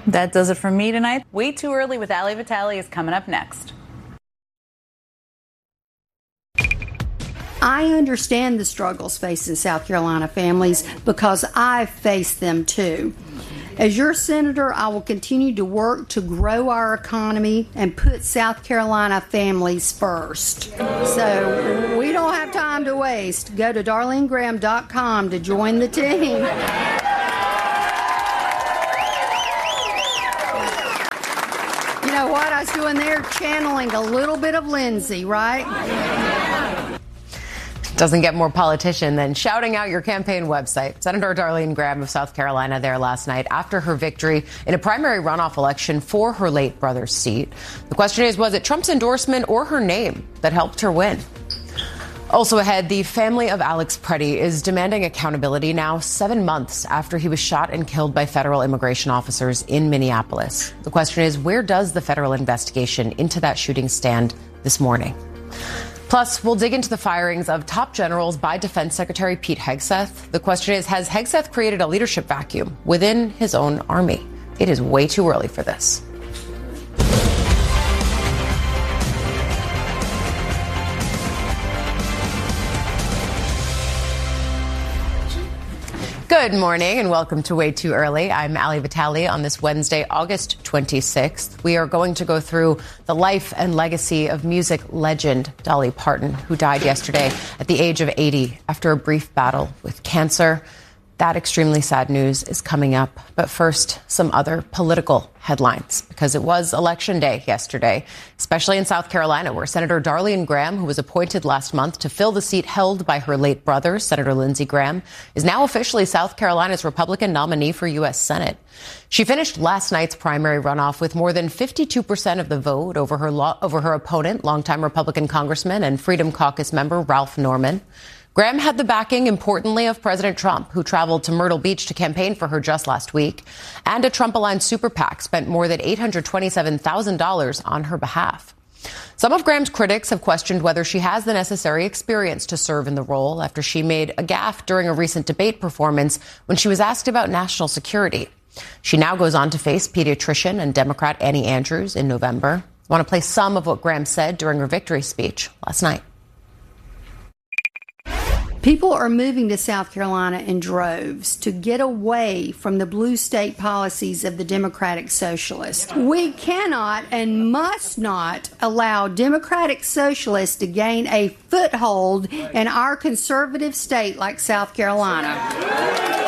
That does it for me tonight. Way Too Early with Ali Vitale is coming up next. I understand the struggles facing South Carolina families because I've faced them too. As your senator, I will continue to work to grow our economy and put South Carolina families first. So we don't have time to waste. Go to DarleneGraham.com to join the team. You know what I was doing there? Channeling a little bit of Lindsay, right? Doesn't get more politician than shouting out your campaign website. Senator Darlene Graham of South Carolina there last night after her victory in a primary runoff election for her late brother's seat. The question is, was it Trump's endorsement or her name that helped her win? Also ahead, the family of Alex Preddy is demanding accountability now 7 months after he was shot and killed by federal immigration officers in Minneapolis. The question is, where does the federal investigation into that shooting stand this morning? Plus, we'll dig into the firings of top generals by Defense Secretary Pete Hegseth. The question is, has Hegseth created a leadership vacuum within his own army? It is way too early for this. Good morning and welcome to Way Too Early. I'm Ali Vitale on this Wednesday, August 26th. We are going to go through the life and legacy of music legend Dolly Parton, who died yesterday at the age of 80 after a brief battle with cancer. That extremely sad news is coming up. But first, some other political headlines, because it was Election Day yesterday, especially in South Carolina, where Senator Darlene Graham, who was appointed last month to fill the seat held by her late brother, Senator Lindsey Graham, is now officially South Carolina's Republican nominee for U.S. Senate. She finished last night's primary runoff with more than 52% of the vote over her opponent, longtime Republican Congressman and Freedom Caucus member Ralph Norman. Graham had the backing, importantly, of President Trump, who traveled to Myrtle Beach to campaign for her just last week. And a Trump-aligned super PAC spent more than $827,000 on her behalf. Some of Graham's critics have questioned whether she has the necessary experience to serve in the role after she made a gaffe during a recent debate performance when she was asked about national security. She now goes on to face pediatrician and Democrat Annie Andrews in November. I want to play some of what Graham said during her victory speech last night. People are moving to South Carolina in droves to get away from the blue state policies of the Democratic Socialists. We cannot and must not allow Democratic Socialists to gain a foothold in our conservative state like South Carolina.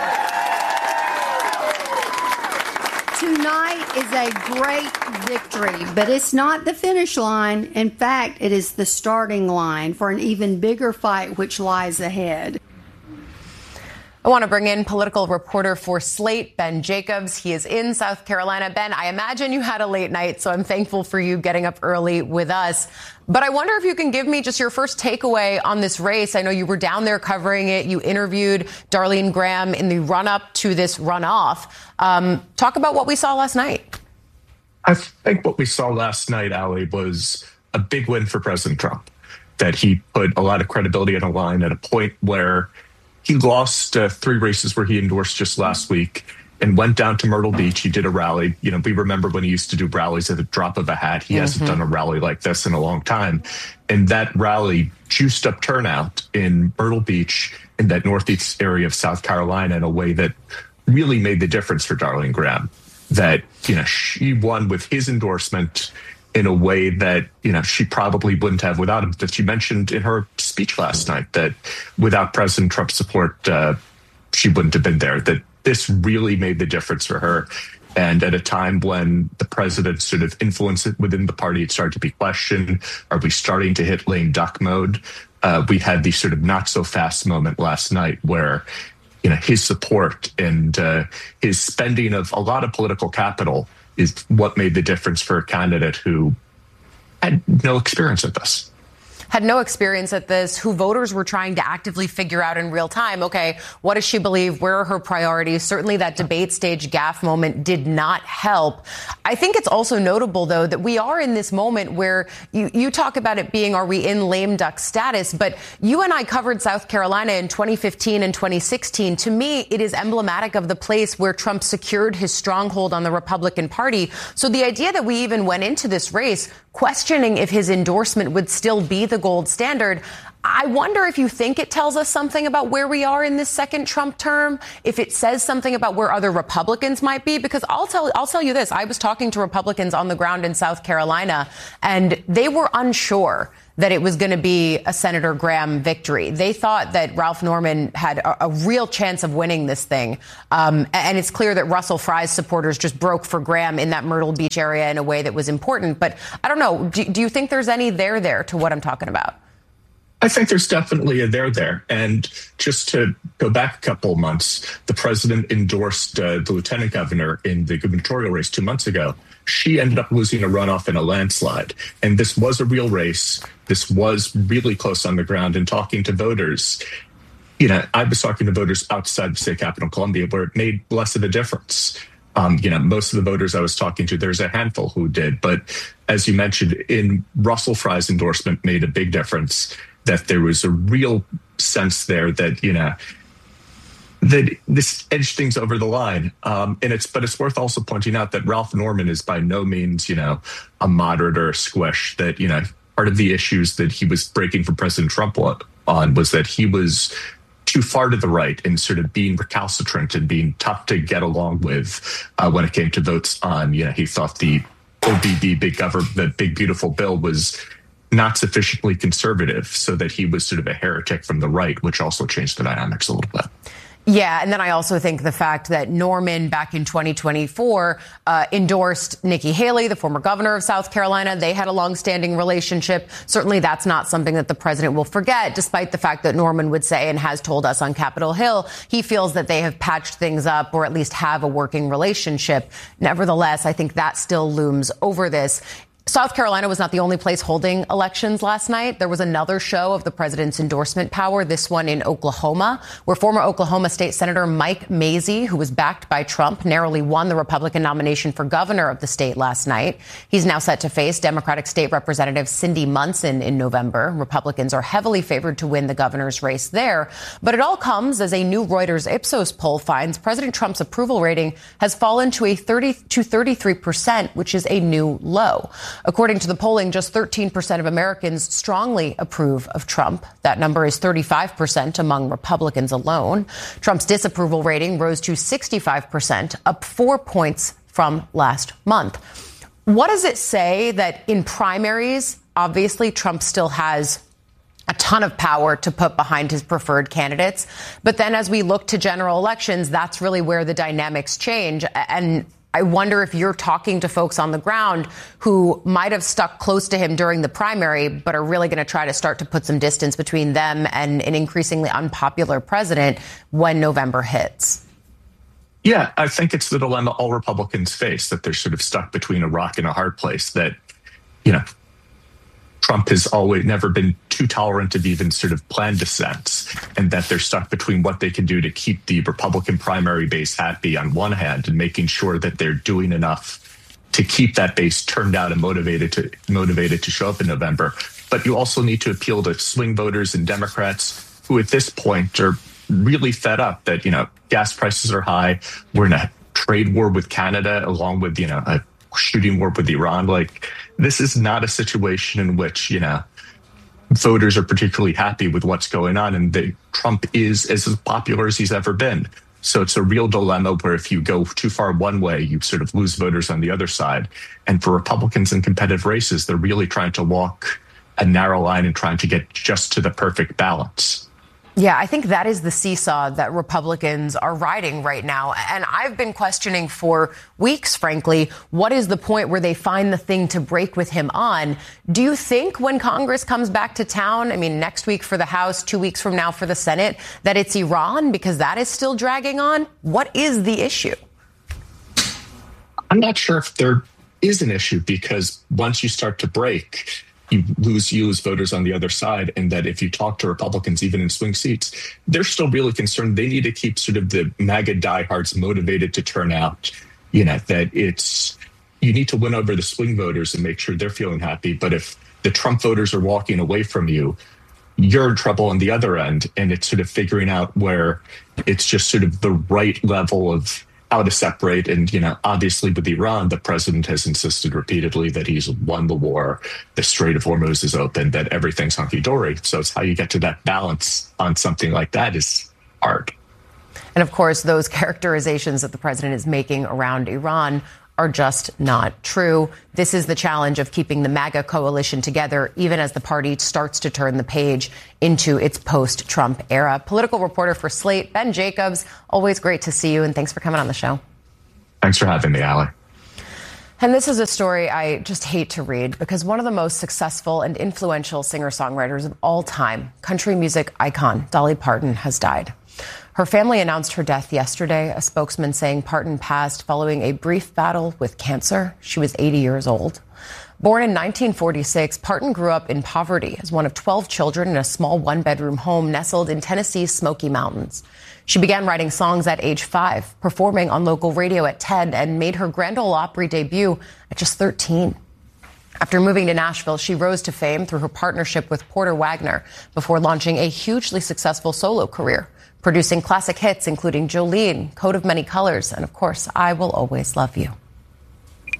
Tonight is a great victory, but it's not the finish line. In fact, it is the starting line for an even bigger fight which lies ahead. I want to bring in political reporter for Slate, Ben Jacobs. He is in South Carolina. Ben, I imagine you had a late night, so I'm thankful for you getting up early with us. But I wonder if you can give me just your first takeaway on this race. I know you were down there covering it. You interviewed Darlene Graham in the run-up to this runoff. Talk about what we saw last night. I think what we saw last night, Ali, was a big win for President Trump, that he put a lot of credibility on the line at a point where he lost 3 races where he endorsed just last week and went down to Myrtle Beach. He did a rally. You know, we remember when he used to do rallies at the drop of a hat. He hasn't done a rally like this in a long time. And that rally juiced up turnout in Myrtle Beach in that northeast area of South Carolina in a way that really made the difference for Darlene Graham. That, you know, she won with his endorsement in a way that, you know, she probably wouldn't have without him. That she mentioned in her speech last night that without President Trump's support, she wouldn't have been there. That this really made the difference for her. And at a time when the president's sort of influence within the party had started to be questioned, are we starting to hit lame duck mode? We had the sort of not so fast moment last night where, you know, his support and his spending of a lot of political capital is what made the difference for a candidate who had no experience at this. had no experience at this, who voters were trying to actively figure out in real time, okay, what does she believe? Where are her priorities? Certainly that debate stage gaffe moment did not help. I think it's also notable, though, that we are in this moment where you talk about it being, are we in lame duck status? But you and I covered South Carolina in 2015 and 2016. To me, it is emblematic of the place where Trump secured his stronghold on the Republican Party. So the idea that we even went into this race questioning if his endorsement would still be the gold standard, I wonder if you think it tells us something about where we are in this second Trump term, if it says something about where other Republicans might be, because I'll tell you this. I was talking to Republicans on the ground in South Carolina, and they were unsure that it was going to be a Senator Graham victory. They thought that Ralph Norman had a real chance of winning this thing. And it's clear that Russell Fry's supporters just broke for Graham in that Myrtle Beach area in a way that was important. But I don't know. Do you think there's any there to what I'm talking about? I think there's definitely a there. And just to go back a couple of months, the president endorsed the lieutenant governor in the gubernatorial race 2 months ago. She ended up losing a runoff in a landslide. And this was a real race. This was really close on the ground. And talking to voters, I was talking to voters outside the state capital, Columbia, where it made less of a difference. Most of the voters I was talking to, there's a handful who did. But as you mentioned, in Russell Fry's endorsement made a big difference, that there was a real sense there that, that this edged things over the line. But it's worth also pointing out that Ralph Norman is by no means, a moderate or a squish. That, part of the issues that he was breaking for President Trump on was that he was too far to the right and sort of being recalcitrant and being tough to get along with when it came to votes on, he thought the OBB, the big beautiful bill was not sufficiently conservative, so that he was sort of a heretic from the right, which also changed the dynamics a little bit. Yeah, and then I also think the fact that Norman back in 2024 endorsed Nikki Haley, the former governor of South Carolina. They had a longstanding relationship. Certainly that's not something that the president will forget, despite the fact that Norman would say and has told us on Capitol Hill he feels that they have patched things up or at least have a working relationship. Nevertheless, I think that still looms over this. South Carolina was not the only place holding elections last night. There was another show of the president's endorsement power, this one in Oklahoma, where former Oklahoma State Senator Mike Mazzei, who was backed by Trump, narrowly won the Republican nomination for governor of the state last night. He's now set to face Democratic State Representative Cindy Munson in November. Republicans are heavily favored to win the governor's race there. But it all comes as a new Reuters Ipsos poll finds President Trump's approval rating has fallen to 33%, which is a new low. According to the polling, just 13% of Americans strongly approve of Trump. That number is 35% among Republicans alone. Trump's disapproval rating rose to 65%, up 4 points from last month. What does it say that in primaries, obviously Trump still has a ton of power to put behind his preferred candidates, but then as we look to general elections, that's really where the dynamics change. And I wonder if you're talking to folks on the ground who might have stuck close to him during the primary, but are really going to try to start to put some distance between them and an increasingly unpopular president when November hits. Yeah, I think it's the dilemma all Republicans face, that they're sort of stuck between a rock and a hard place, that, Trump has always never been too tolerant of even sort of planned dissents, and that they're stuck between what they can do to keep the Republican primary base happy on one hand and making sure that they're doing enough to keep that base turned out and motivated to show up in November. But you also need to appeal to swing voters and Democrats who at this point are really fed up that, gas prices are high. We're in a trade war with Canada along with, a shooting war with Iran. Like, this is not a situation in which, voters are particularly happy with what's going on, and Trump is as popular as he's ever been. So it's a real dilemma where if you go too far one way, you sort of lose voters on the other side. And for Republicans in competitive races, they're really trying to walk a narrow line and trying to get just to the perfect balance. Yeah, I think that is the seesaw that Republicans are riding right now. And I've been questioning for weeks, frankly, what is the point where they find the thing to break with him on? Do you think when Congress comes back to town, next week for the House, 2 weeks from now for the Senate, that it's Iran because that is still dragging on? What is the issue? I'm not sure if there is an issue, because once you start to break, you lose voters on the other side, and that if you talk to Republicans, even in swing seats, they're still really concerned. They need to keep sort of the MAGA diehards motivated to turn out. That you need to win over the swing voters and make sure they're feeling happy. But if the Trump voters are walking away from you, you're in trouble on the other end. And it's sort of figuring out where it's just sort of the right level of how to separate. And, obviously with Iran, the president has insisted repeatedly that he's won the war. The Strait of Hormuz is open, that everything's hunky-dory. So it's how you get to that balance on something like that is hard. And of course, those characterizations that the president is making around Iran are just not true. This is the challenge of keeping the MAGA coalition together, even as the party starts to turn the page into its post-Trump era. Political reporter for Slate, Ben Jacobs, always great to see you, and thanks for coming on the show. Thanks for having me, Allie. And this is a story I just hate to read because one of the most successful and influential singer-songwriters of all time, country music icon Dolly Parton, has died. Her family announced her death yesterday, a spokesman saying Parton passed following a brief battle with cancer. She was 80 years old. Born in 1946, Parton grew up in poverty as one of 12 children in a small one-bedroom home nestled in Tennessee's Smoky Mountains. She began writing songs at age 5, performing on local radio at 10, and made her Grand Ole Opry debut at just 13. After moving to Nashville, she rose to fame through her partnership with Porter Wagoner before launching a hugely successful solo career, producing classic hits including Jolene, Coat of Many Colors, and of course, I Will Always Love You.